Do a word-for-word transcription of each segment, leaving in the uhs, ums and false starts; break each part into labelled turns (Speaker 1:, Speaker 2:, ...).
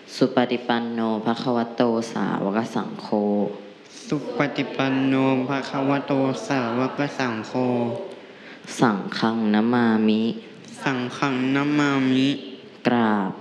Speaker 1: สุปฏิปันโนภควโตสาวกสังโฆ
Speaker 2: สุปฏิปันโนภควโตสาวกสังโฆ
Speaker 1: สังฆังนะมามิ
Speaker 2: สังฆังนะมามิ
Speaker 1: กราบ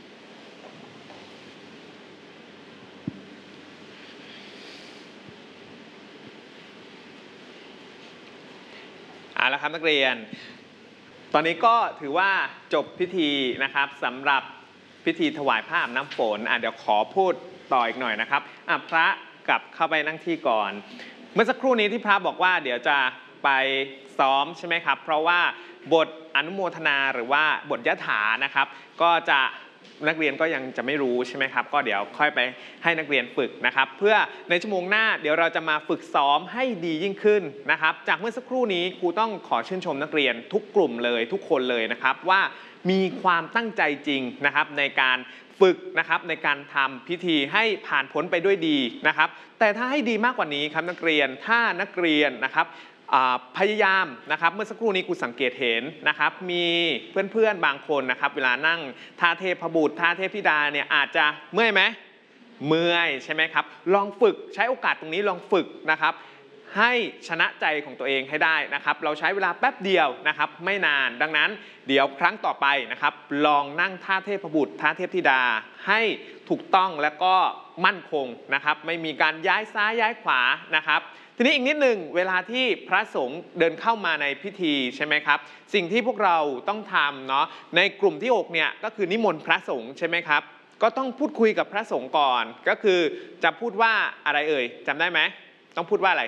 Speaker 3: เอาละครับนักเรียนตอนนี้ก็ถือว่าจบพิธีนะครับสำหรับพิธีถวายผ้าอาบน้ำฝนอ่ะเดี๋ยวขอพูดต่ออีกหน่อยนะครับอ่ะพระกลับเข้าไปนั่งที่ก่อนเมื่อสักครู่นี้ที่พระบอกว่าเดี๋ยวจะไปซ้อมใช่ไหมครับเพราะว่าบทอนุโมทนาหรือว่าบทยถานะครับก็จะนักเรียนก็ยังจะไม่รู้ใช่ไหมครับก็เดี๋ยวค่อยไปให้นักเรียนฝึกนะครับเพื่อในชั่วโมงหน้าเดี๋ยวเราจะมาฝึกซ้อมให้ดียิ่งขึ้นนะครับจากเมื่อสักครู่นี้ครูต้องขอชื่นชมนักเรียนทุกกลุ่มเลยทุกคนเลยนะครับว่ามีความตั้งใจจริงนะครับในการฝึกนะครับในการทำพิธีให้ผ่านพ้นไปด้วยดีนะครับแต่ถ้าให้ดีมากกว่านี้ครับนักเรียนถ้านักเรียนนะครับพยายามนะครับเมื่อสักครู่นี้ครูสังเกตเห็นนะครับมีเพื่อนๆบางคนนะครับเวลานั่งท่าเทพบุตรท่าเทพธิดาเนี่ยอาจจะเมื่อยไหมเมื่อยใช่ไหมครับลองฝึกใช้โอกาสตรงนี้ลองฝึกนะครับให้ชนะใจของตัวเองให้ได้นะครับเราใช้เวลาแป๊บเดียวนะครับไม่นานดังนั้นเดี๋ยวครั้งต่อไปนะครับลองนั่งท่าเทพบุตรท่าเทพธิดาให้ถูกต้องและก็มั่นคงนะครับไม่มีการย้ายซ้ายย้ายขวานะครับทีนี้อีกนิดหนึ่งเวลาที่พระสงฆ์เดินเข้ามาในพิธีใช่ไหมครับสิ่งที่พวกเราต้องทำเนาะในกลุ่มที่หกเนี่ยก็คือนิมนต์พระสงฆ์ใช่ไหมครับก็ต้องพูดคุยกับพระสงฆ์ก่อนก็คือจะพูดว่าอะไรเอ่ยจำได้ไหมต้องพูดว่าอะไร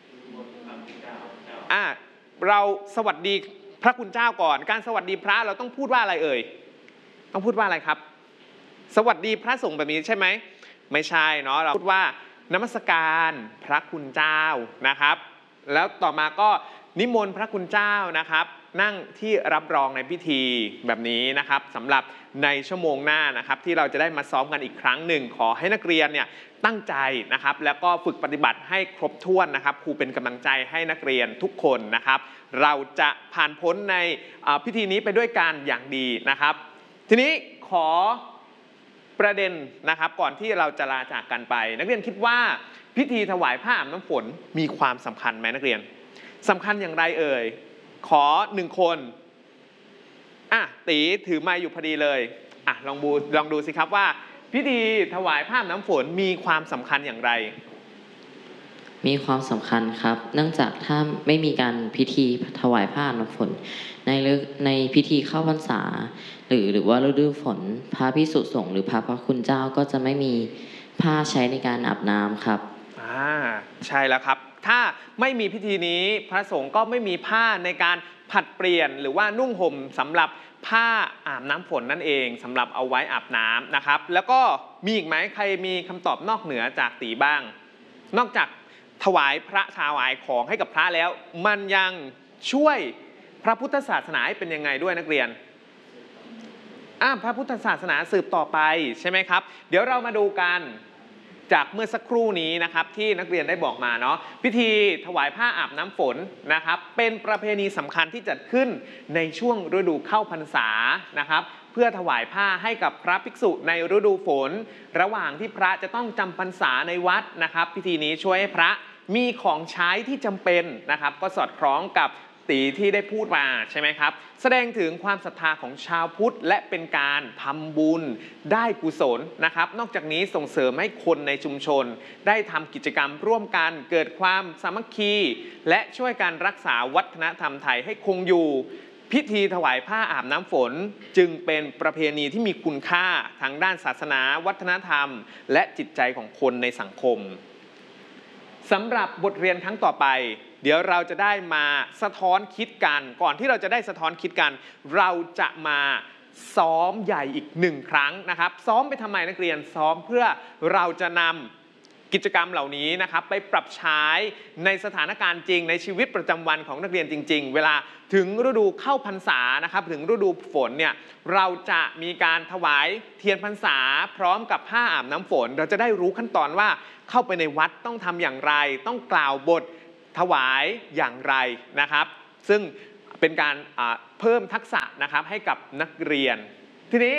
Speaker 3: อ่าเราสวัสดีพระคุณเจ้าก่อนการสวัสดีพระเราต้องพูดว่าอะไรเอ่ยต้องพูดว่าอะไรครับสวัสดีพระสงฆ์แบบนี้ใช่ไหมไม่ใช่เนาะเราพูดว่านมัสการพระคุณเจ้านะครับแล้วต่อมาก็นิมนต์พระคุณเจ้านะครับนั่งที่รับรองในพิธีแบบนี้นะครับสำหรับในชั่วโมงหน้านะครับที่เราจะได้มาซ้อมกันอีกครั้งหนึ่งขอให้นักเรียนเนี่ยตั้งใจนะครับแล้วก็ฝึกปฏิบัติให้ครบถ้วนนะครับครูเป็นกำลังใจให้นักเรียนทุกคนนะครับเราจะผ่านพ้นในพิธีนี้ไปด้วยกันอย่างดีนะครับทีนี้ขอประเด็นนะครับก่อนที่เราจะลาจากกันไปนักเรียนคิดว่าพิธีถวายผ้าอาบน้ำฝนมีความสำคัญไหมนักเรียนสำคัญอย่างไรเอ่ยขอหนึ่งคนอ่ะตีถือไมค์อยู่พอดีเลยอ่ะลองดูลองดูสิครับว่าพิธีถวายผ้าอาบน้ำฝนมีความสำคัญอย่างไร
Speaker 1: มีความสำคัญครับเนื่องจากถ้าไม่มีการพิธีถวายผ้าอาบน้ำฝนในในพิธีเข้าพรรษาหรือหรือว่าฤดูฝนพระภิกษุสงฆ์หรือพระพระคุณเจ้าก็จะไม่มีผ้าใช้ในการอาบน้ำครับ
Speaker 3: อ่าใช่แล้วครับถ้าไม่มีพิธีนี้พระสงฆ์ก็ไม่มีผ้าในการผัดเปลี่ยนหรือว่านุ่งห่มสำหรับผ้าอาบน้ำฝนนั่นเองสำหรับเอาไว้อาบน้ำนะครับแล้วก็มีอีกไหมใครมีคำตอบนอกเหนือจากตีบ้างนอกจากถวายพระถวายของให้กับพระแล้วมันยังช่วยพระพุทธศาสนาให้เป็นยังไงด้วยนักเรียนอ่าพระพุทธศาสนาสืบต่อไปใช่ไหมครับเดี๋ยวเรามาดูกันจากเมื่อสักครู่นี้นะครับที่นักเรียนได้บอกมาเนาะพิธีถวายผ้าอาบน้ำฝนนะครับเป็นประเพณีสำคัญที่จัดขึ้นในช่วงฤดูเข้าพรรษานะครับเพื่อถวายผ้าให้กับพระภิกษุในฤดูฝนระหว่างที่พระจะต้องจำพรรษาในวัดนะครับพิธีนี้ช่วยให้พระมีของใช้ที่จำเป็นนะครับก็สอดคล้องกับตีที่ได้พูดมาใช่ไหมครับแสดงถึงความศรัทธาของชาวพุทธและเป็นการทำบุญได้กุศลนะครับนอกจากนี้ส่งเสริมให้คนในชุมชนได้ทำกิจกรรมร่วมกันเกิดความสามัคคีและช่วยกันรักษาวัฒนธรรมไทยให้คงอยู่พิธีถวายผ้าอาบน้ำฝนจึงเป็นประเพณีที่มีคุณค่าทางด้านศาสนาวัฒนธรรมและจิตใจของคนในสังคมสำหรับบทเรียนครั้งต่อไปเดี๋ยวเราจะได้มาสะท้อนคิดกันก่อนที่เราจะได้สะท้อนคิดกันเราจะมาซ้อมใหญ่อีกหนึ่งครั้งนะครับซ้อมไปทำไมนักเรียนซ้อมเพื่อเราจะนำกิจกรรมเหล่านี้นะครับไปปรับใช้ในสถานการณ์จริงในชีวิตประจำวันของนักเรียนจริงๆเวลาถึงฤดูเข้าพรรษานะครับถึงฤดูฝนเนี่ยเราจะมีการถวายเทียนพรรษาพร้อมกับผ้าอาบน้ำฝนเราจะได้รู้ขั้นตอนว่าเข้าไปในวัดต้องทำอย่างไรต้องกล่าวบทถวายอย่างไรนะครับซึ่งเป็นการเพิ่มทักษะนะครับให้กับนักเรียนทีนี้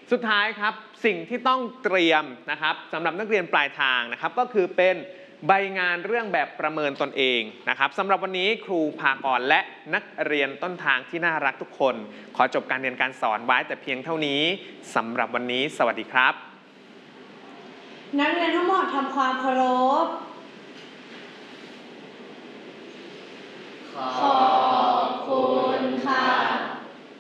Speaker 3: สุดท้ายครับสิ่งที่ต้องเตรียมนะครับสำหรับนักเรียนปลายทางนะครับก็คือเป็นใบงานเรื่องแบบประเมินตนเองนะครับสำหรับวันนี้ครูภากรและนักเรียนต้นทางที่น่ารักทุกคนขอจบการเรียนการสอนไว้แต่เพียงเท่านี้สำหรับวันนี้สวัสดีครับ
Speaker 4: นักเรียนทั้งหมดทำความเคารพ